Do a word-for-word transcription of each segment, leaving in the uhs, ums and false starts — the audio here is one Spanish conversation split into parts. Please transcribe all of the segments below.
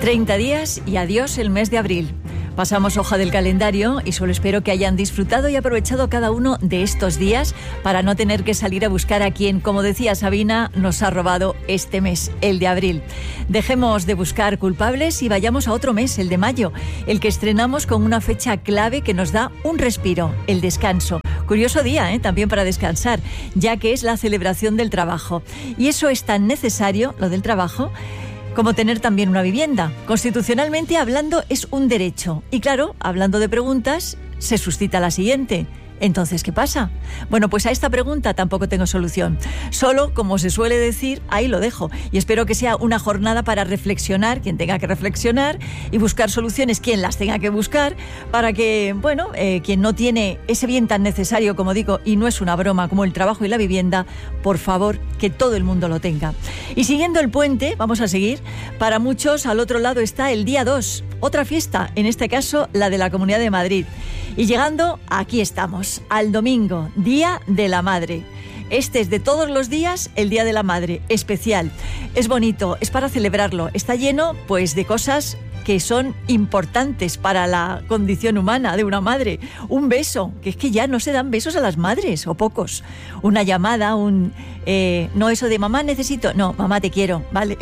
treinta días y adiós el mes de abril. Pasamos hoja del calendario y solo espero que hayan disfrutado y aprovechado cada uno de estos días para no tener que salir a buscar a quien, como decía Sabina, nos ha robado este mes, el de abril. Dejemos de buscar culpables y vayamos a otro mes, el de mayo, el que estrenamos con una fecha clave que nos da un respiro, el descanso. Curioso día, ¿eh? También para descansar, ya que es la celebración del trabajo. Y eso es tan necesario, lo del trabajo, como tener también una vivienda. Constitucionalmente hablando es un derecho. Y claro, hablando de preguntas, se suscita la siguiente. Entonces, ¿qué pasa? Bueno, pues a esta pregunta tampoco tengo solución. Solo, como se suele decir, ahí lo dejo. Y espero que sea una jornada para reflexionar, quien tenga que reflexionar, y buscar soluciones, quien las tenga que buscar, para que, bueno, eh, quien no tiene ese bien tan necesario, como digo, y no es una broma, como el trabajo y la vivienda, por favor, que todo el mundo lo tenga. Y siguiendo el puente, vamos a seguir. Para muchos, al otro lado está el día dos, otra fiesta, en este caso, la de la Comunidad de Madrid. Y llegando, aquí estamos, al domingo, Día de la Madre. Este es de todos los días el Día de la Madre, especial. Es bonito, es para celebrarlo. Está lleno, pues, de cosas que son importantes para la condición humana de una madre. Un beso, que es que ya no se dan besos a las madres, o pocos. Una llamada, un... Eh, no eso de mamá necesito, no, mamá te quiero, ¿vale?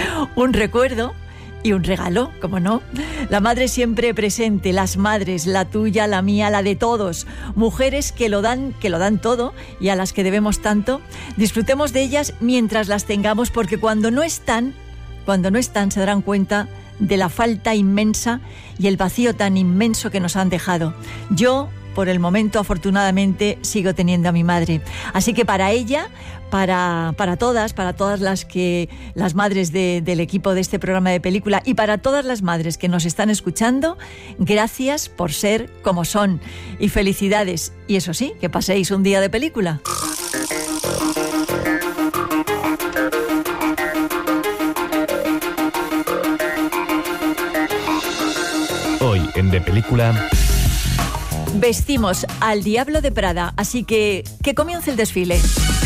Un recuerdo. Y un regalo, ¿cómo no? La madre siempre presente, las madres, la tuya, la mía, la de todos. Mujeres que lo dan, que lo dan todo y a las que debemos tanto. Disfrutemos de ellas mientras las tengamos, porque cuando no están, cuando no están se darán cuenta de la falta inmensa y el vacío tan inmenso que nos han dejado. Yo, por el momento, afortunadamente, sigo teniendo a mi madre. Así que para ella, para, para todas, para todas las que las madres de, del equipo de este programa de película y para todas las madres que nos están escuchando, gracias por ser como son. Y felicidades. Y eso sí, que paséis un día de película. Hoy en De Película... Vestimos al Diablo de Prada, así que que comience el desfile.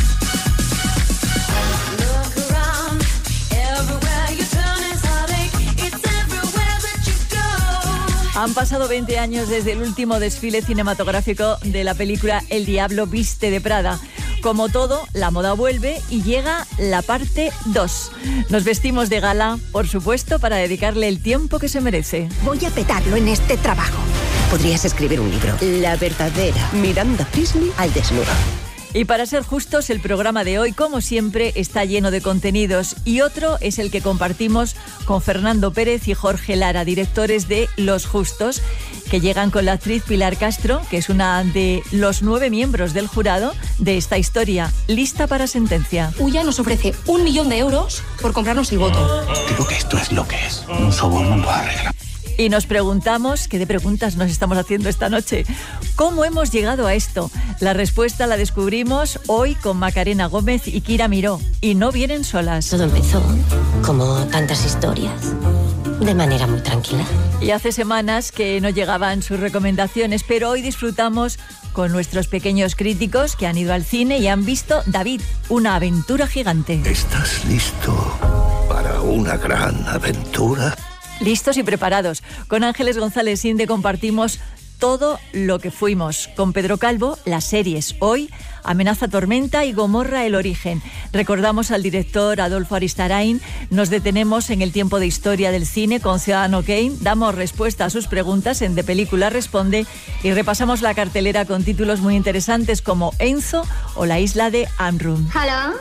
Han pasado veinte años desde el último desfile cinematográfico de la película El Diablo viste de Prada. Como todo, la moda vuelve y llega la parte dos. Nos vestimos de gala, por supuesto, para dedicarle el tiempo que se merece. Voy a petarlo en este trabajo. Podrías escribir un libro. La verdadera Miranda Priestley al desnudo. Y para ser justos, el programa de hoy, como siempre, está lleno de contenidos. Y otro es el que compartimos con Fernando Pérez y Jorge Lara, directores de Los Justos, que llegan con la actriz Pilar Castro, que es una de los nueve miembros del jurado de esta historia, lista para sentencia. Ulla nos ofrece un millón de euros por comprarnos el voto. Digo que esto es lo que es. Un soborno lo arregla. Y nos preguntamos, ¿qué de preguntas nos estamos haciendo esta noche? ¿Cómo hemos llegado a esto? La respuesta la descubrimos hoy con Macarena Gómez y Kira Miró. Y no vienen solas. Todo empezó, como tantas historias, de manera muy tranquila. Y hace semanas que no llegaban sus recomendaciones, pero hoy disfrutamos con nuestros pequeños críticos que han ido al cine y han visto David, una aventura gigante. ¿Estás listo para una gran aventura? Listos y preparados. Con Ángeles González Inde compartimos todo lo que fuimos. Con Pedro Calvo, las series. Hoy, Amenaza Tormenta y Gomorra el origen. Recordamos al director Adolfo Aristarain. Nos detenemos en el tiempo de historia del cine con Ciudadano Kane. Damos respuesta a sus preguntas en De Película Responde. Y repasamos la cartelera con títulos muy interesantes como Enzo o La isla de Amrum. Hello.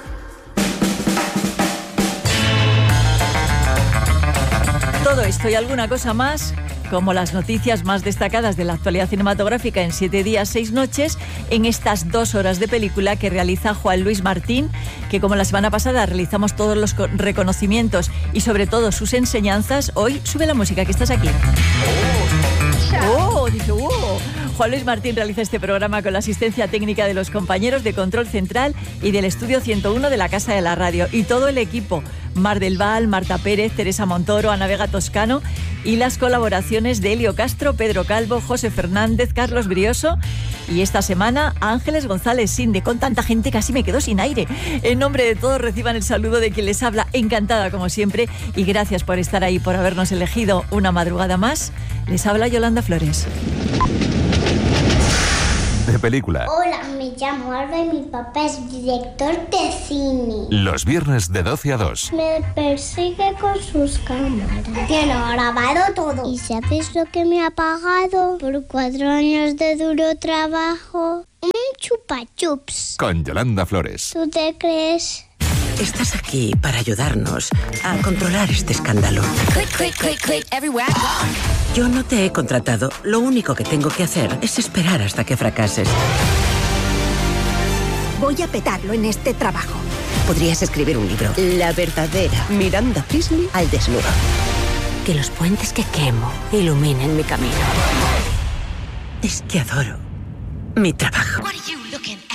Todo esto y alguna cosa más, como las noticias más destacadas de la actualidad cinematográfica en siete días, seis noches, en estas dos horas de película que realiza Juan Luis Martín, que como la semana pasada realizamos todos los reconocimientos y sobre todo sus enseñanzas, hoy sube la música, que estás aquí. ¡Oh! Dice, ¡oh! Juan Luis Martín realiza este programa con la asistencia técnica de los compañeros de Control Central y del Estudio ciento uno de la Casa de la Radio y todo el equipo. Mar del Val, Marta Pérez, Teresa Montoro, Ana Vega Toscano y las colaboraciones de Elio Castro, Pedro Calvo, José Fernández, Carlos Brioso y esta semana Ángeles González Sinde. Con tanta gente casi me quedo sin aire. En nombre de todos reciban el saludo de quien les habla, encantada como siempre, y gracias por estar ahí, por habernos elegido una madrugada más. Les habla Yolanda Flores. De película. Hola, me llamo Alba y mi papá es director de cine. Los viernes de doce a dos. Me persigue con sus cámaras. Tiene grabado todo. ¿Y sabes lo que me ha pagado por cuatro años de duro trabajo? Un chupa chups. Con Yolanda Flores. ¿Tú te crees? Estás aquí para ayudarnos a controlar este escándalo. Click, click, click, click, everywhere I go. Yo no te he contratado. Lo único que tengo que hacer es esperar hasta que fracases. Voy a petarlo en este trabajo. Podrías escribir un libro. La verdadera Miranda Priestley al desnudo. Que los puentes que quemo iluminen mi camino. Es que adoro mi trabajo. What are you looking at?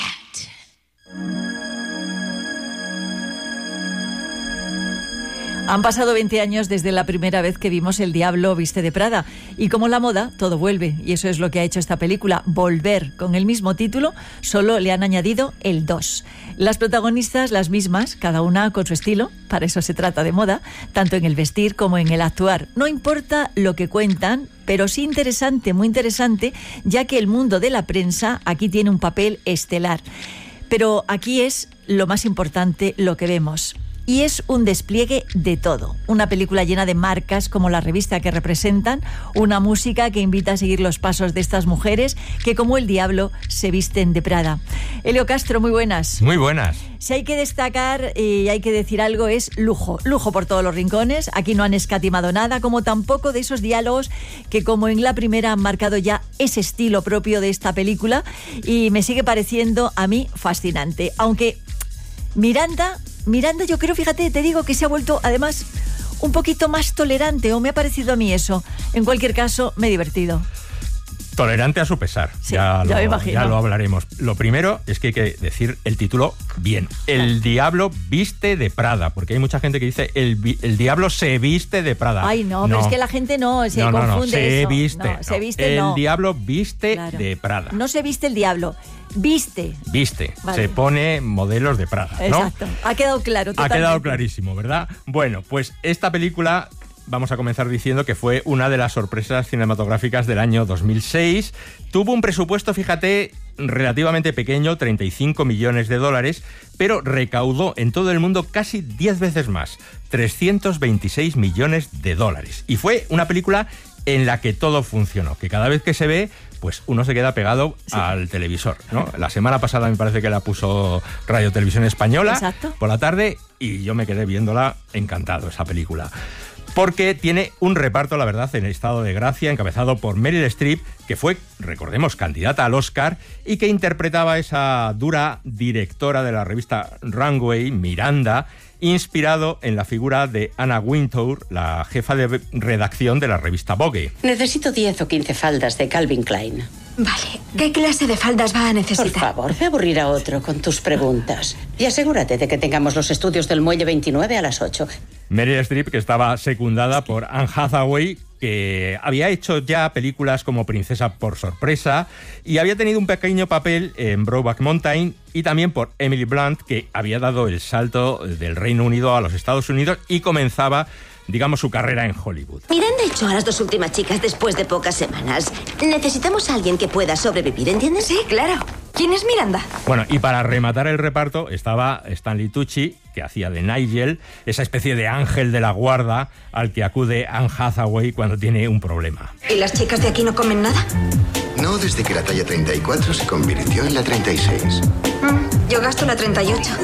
Han pasado veinte años desde la primera vez que vimos El Diablo viste de Prada, y como la moda, todo vuelve, y eso es lo que ha hecho esta película, volver. Con el mismo título, solo le han añadido el dos. Las protagonistas, las mismas, cada una con su estilo, para eso se trata de moda, tanto en el vestir como en el actuar. No importa lo que cuentan, pero sí interesante, muy interesante, ya que el mundo de la prensa aquí tiene un papel estelar. Pero aquí es lo más importante lo que vemos. Y es un despliegue de todo. Una película llena de marcas como la revista que representan, una música que invita a seguir los pasos de estas mujeres que, como el diablo, se visten de Prada. Elio Castro, muy buenas. Muy buenas. Si hay que destacar y hay que decir algo, es lujo. Lujo por todos los rincones. Aquí no han escatimado nada, como tampoco de esos diálogos que, como en la primera, han marcado ya ese estilo propio de esta película, y me sigue pareciendo a mí fascinante. Aunque Miranda... Miranda, yo creo, fíjate, te digo que se ha vuelto, además, un poquito más tolerante, o me ha parecido a mí eso. En cualquier caso, me he divertido. Tolerante a su pesar, Sí, ya, ya lo, me imagino. ya lo hablaremos. Lo primero es que hay que decir el título bien. El diablo viste de Prada, porque hay mucha gente que dice el, el diablo se viste de Prada. Ay, no, no, pero es que la gente no, se no, no, confunde no, se eso. viste. No, se no. viste, el no. diablo viste Claro. de Prada. No se viste el diablo, viste. Viste, Vale. se pone modelos de Prada, ¿no? Exacto, ha quedado claro totalmente. Ha quedado clarísimo, ¿verdad? Bueno, pues esta película, vamos a comenzar diciendo que fue una de las sorpresas cinematográficas del año dos mil seis. Tuvo un presupuesto, fíjate, relativamente pequeño, treinta y cinco millones de dólares, pero recaudó en todo el mundo casi diez veces más, trescientos veintiséis millones de dólares. Y fue una película en la que todo funcionó, que cada vez que se ve, pues uno se queda pegado sí. al televisor, ¿no? La semana pasada me parece que la puso Radio Televisión Española. Exacto. Por la tarde, y yo me quedé viéndola encantado, esa película. Porque tiene un reparto, la verdad, en estado de gracia, encabezado por Meryl Streep, que fue, recordemos, candidata al Oscar, y que interpretaba a esa dura directora de la revista Runway, Miranda, inspirado en la figura de Anna Wintour, la jefa de redacción de la revista Vogue. Necesito diez o quince faldas de Calvin Klein. Vale, ¿qué clase de faldas va a necesitar? Por favor, ve a aburrir a otro con tus preguntas. Y asegúrate de que tengamos los estudios del Muelle veintinueve a las ocho. Meryl Streep, que estaba secundada por Anne Hathaway, que había hecho ya películas como Princesa por sorpresa y había tenido un pequeño papel en Brokeback Mountain, y también por Emily Blunt, que había dado el salto del Reino Unido a los Estados Unidos y comenzaba, digamos, su carrera en Hollywood. Miranda echó a las dos últimas chicas después de pocas semanas. Necesitamos a alguien que pueda sobrevivir, ¿entiendes? Sí, claro. ¿Quién es Miranda? Bueno, y para rematar el reparto estaba Stanley Tucci, que hacía de Nigel, esa especie de ángel de la guarda al que acude Anne Hathaway cuando tiene un problema. ¿Y las chicas de aquí no comen nada? No, desde que la talla treinta y cuatro se convirtió en la treinta y seis. Mm, yo gasto la treinta y ocho.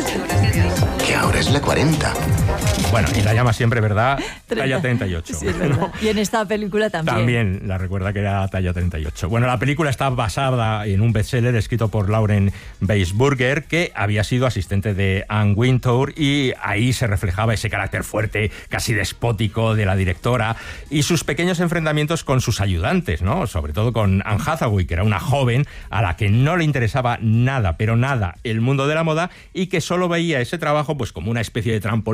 Que ahora es la cuarenta. Bueno, y la llama siempre, ¿verdad? Talla treinta y ocho. Sí, es verdad. ¿No? Y en esta película también. También la recuerda que era talla treinta y ocho. Bueno, la película está basada en un bestseller escrito por Lauren Weisburger, que había sido asistente de Anne Wintour, y ahí se reflejaba ese carácter fuerte, casi despótico de la directora, y sus pequeños enfrentamientos con sus ayudantes, ¿no? Sobre todo con Anne Hathaway, que era una joven a la que no le interesaba nada, pero nada, el mundo de la moda, y que solo veía ese trabajo pues como una especie de trampolín, una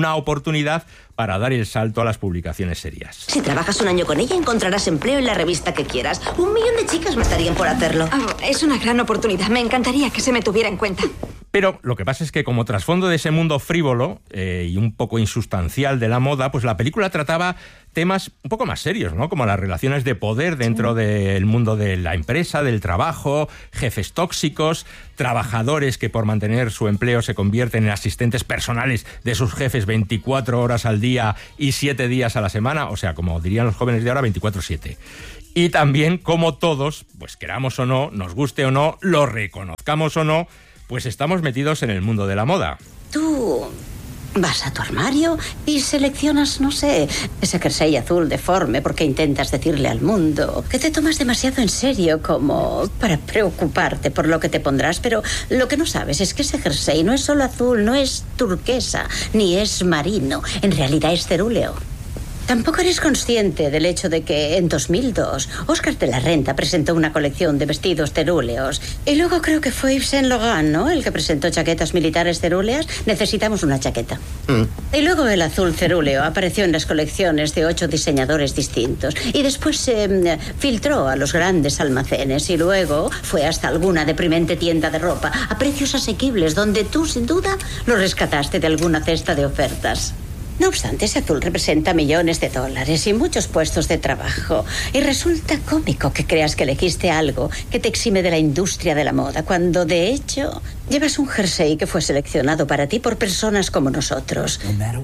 una oportunidad para dar el salto a las publicaciones serias. Si trabajas un año con ella, encontrarás empleo en la revista que quieras. Un millón de chicas matarían por hacerlo. Oh, es una gran oportunidad. Me encantaría que se me tuviera en cuenta. Pero lo que pasa es que como trasfondo de ese mundo frívolo eh, y un poco insustancial de la moda, pues la película trataba temas un poco más serios, ¿no? Como las relaciones de poder dentro sí. del mundo de la empresa, del trabajo, jefes tóxicos, trabajadores que por mantener su empleo se convierten en asistentes personales de sus jefes veinticuatro horas al día y siete días a la semana, o sea, como dirían los jóvenes de ahora, veinticuatro siete. Y también como todos, pues queramos o no, nos guste o no, lo reconozcamos o no, pues estamos metidos en el mundo de la moda. Tú vas a tu armario y seleccionas, no sé, ese jersey azul deforme porque intentas decirle al mundo que te tomas demasiado en serio como para preocuparte por lo que te pondrás, pero lo que no sabes es que ese jersey no es solo azul, no es turquesa, ni es marino, en realidad es cerúleo. Tampoco eres consciente del hecho de que en dos mil dos Oscar de la Renta presentó una colección de vestidos cerúleos. Y luego creo que fue Yves Saint Laurent, ¿no? El que presentó chaquetas militares cerúleas. Necesitamos una chaqueta. Mm. Y luego el azul cerúleo apareció en las colecciones de ocho diseñadores distintos. Y después se eh, filtró a los grandes almacenes. Y luego fue hasta alguna deprimente tienda de ropa a precios asequibles, donde tú, sin duda, lo rescataste de alguna cesta de ofertas. No obstante, ese azul representa millones de dólares y muchos puestos de trabajo. Y resulta cómico que creas que elegiste algo que te exime de la industria de la moda, cuando de hecho llevas un jersey que fue seleccionado para ti por personas como nosotros.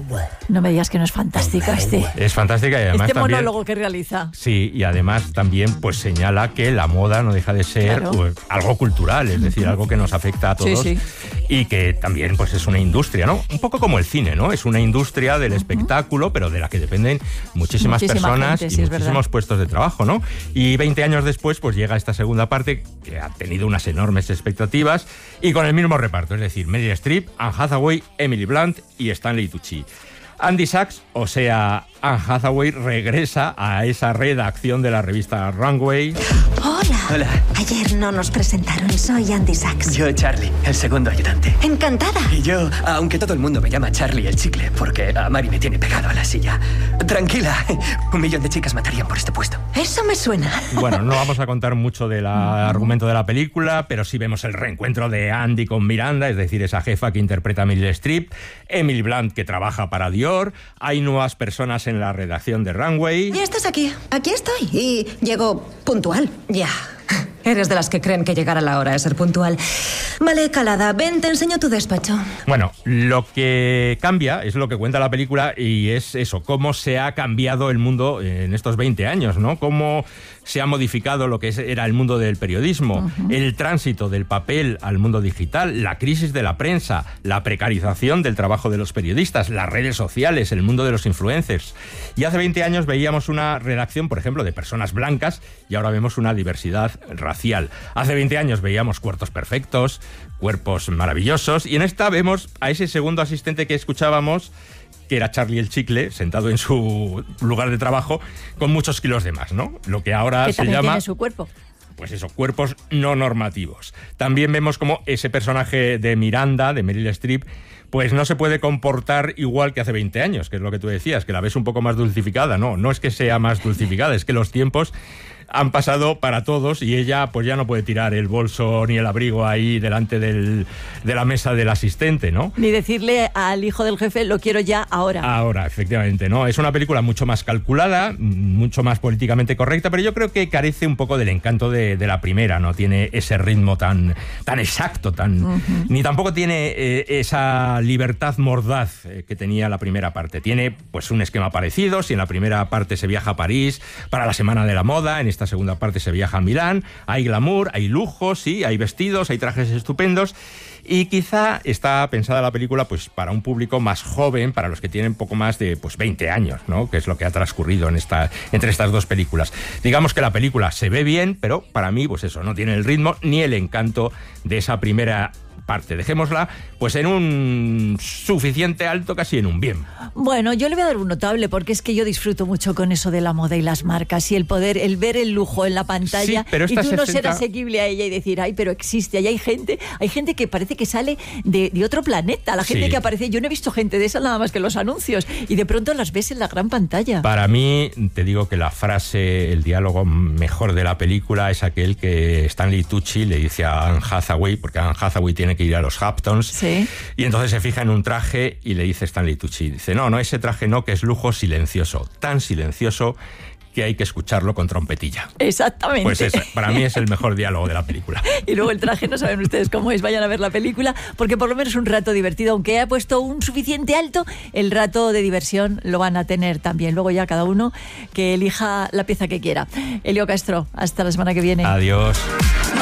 No me digas que no es fantástica este. Es fantástica y además este también, monólogo que realiza. Sí, y además también pues señala que la moda no deja de ser claro. pues, algo cultural, es decir, algo que nos afecta a todos sí, sí. y que también pues es una industria, ¿no? Un poco como el cine, ¿no? Es una industria del uh-huh. espectáculo, pero de la que dependen muchísimas Muchísima personas gente, y sí, muchísimos puestos de trabajo, ¿no? Y veinte años después pues llega esta segunda parte que ha tenido unas enormes expectativas y con el mismo reparto, es decir, Meryl Streep, Anne Hathaway, Emily Blunt y Stanley Tucci. Andy Sachs, o sea, Anne Hathaway, regresa a esa redacción de la revista Runway. Hola. Hola. Ayer no nos presentaron. Soy Andy Sachs. Yo, Charlie, el segundo ayudante. Encantada. Y yo, aunque todo el mundo me llama Charlie el chicle, porque a Mari me tiene pegado a la silla. Tranquila, un millón de chicas matarían por este puesto. Eso me suena. Bueno, no vamos a contar mucho del argumento de la película, pero sí vemos el reencuentro de Andy con Miranda, es decir, esa jefa que interpreta a Meryl Streep, Emily Blunt, que trabaja para Dior, hay nuevas personas en la redacción de Runway. Ya estás aquí. Aquí estoy. Y llego puntual. Ya. Eres de las que creen que llegar a la hora es ser puntual. Vale, calada, ven, te enseño tu despacho. Bueno, lo que cambia es lo que cuenta la película y es eso, cómo se ha cambiado el mundo en estos veinte años, ¿no? Cómo se ha modificado lo que era el mundo del periodismo, uh-huh. el tránsito del papel al mundo digital, la crisis de la prensa, la precarización del trabajo de los periodistas, las redes sociales, el mundo de los influencers. Y hace veinte años veíamos una redacción, por ejemplo, de personas blancas y ahora vemos una diversidad racial. Hace veinte años veíamos cuerpos perfectos, cuerpos maravillosos y en esta vemos a ese segundo asistente que escuchábamos, que era Charlie el chicle, sentado en su lugar de trabajo, con muchos kilos de más, ¿no? Lo que ahora que se también llama... tiene su cuerpo. Pues eso, cuerpos no normativos. También vemos como ese personaje de Miranda, de Meryl Streep, pues no se puede comportar igual que hace veinte años, que es lo que tú decías, que la ves un poco más dulcificada. No, no es que sea más dulcificada, es que los tiempos han pasado para todos y ella pues ya no puede tirar el bolso ni el abrigo ahí delante del, de la mesa del asistente, ¿no? Ni decirle al hijo del jefe, lo quiero ya ahora. Ahora, efectivamente, ¿no? Es una película mucho más calculada, mucho más políticamente correcta, pero yo creo que carece un poco del encanto de, de la primera, no tiene ese ritmo tan, tan exacto, tan uh-huh. ni tampoco tiene eh, esa libertad mordaz eh, que tenía la primera parte. Tiene pues un esquema parecido, si en la primera parte se viaja a París para la Semana de la Moda, en esta segunda parte se viaja a Milán, hay glamour, hay lujo, sí, hay vestidos, hay trajes estupendos y quizá está pensada la película pues para un público más joven, para los que tienen poco más de pues veinte años, ¿no? Que es lo que ha transcurrido en esta, entre estas dos películas. Digamos que la película se ve bien, pero para mí pues eso, no tiene el ritmo ni el encanto de esa primera parte, dejémosla pues en un suficiente alto, casi en un bien. Bueno, yo le voy a dar un notable porque es que yo disfruto mucho con eso de la moda y las marcas y el poder, el ver el lujo en la pantalla sí, pero y tú no sesenta... ser asequible a ella y decir, ay, pero existe, ahí hay gente, hay gente que parece que sale de, de otro planeta, la gente sí. que aparece, yo no he visto gente de esa nada más que en los anuncios y de pronto las ves en la gran pantalla. Para mí, te digo que la frase, el diálogo mejor de la película es aquel que Stanley Tucci le dice a Anne Hathaway, porque Anne Hathaway tiene que ir a los Hamptons, sí. y entonces se fija en un traje y le dice Stanley Tucci, dice, no, no, ese traje no, que es lujo silencioso, tan silencioso que hay que escucharlo con trompetilla. Exactamente. Pues ese, para mí es el mejor diálogo de la película. Y luego el traje, no saben ustedes cómo es, vayan a ver la película, porque por lo menos un rato divertido, aunque haya puesto un suficiente alto, el rato de diversión lo van a tener también. Luego ya cada uno que elija la pieza que quiera. Elio Castro, hasta la semana que viene. Adiós.